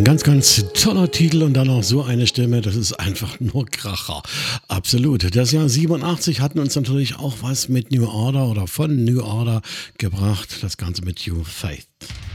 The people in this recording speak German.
Ganz, ganz toller Titel und dann auch so eine Stimme, das ist einfach nur Kracher. Absolut. Das Jahr 87 hatten uns natürlich auch was mit New Order oder von New Order gebracht. Das Ganze mit You Faith.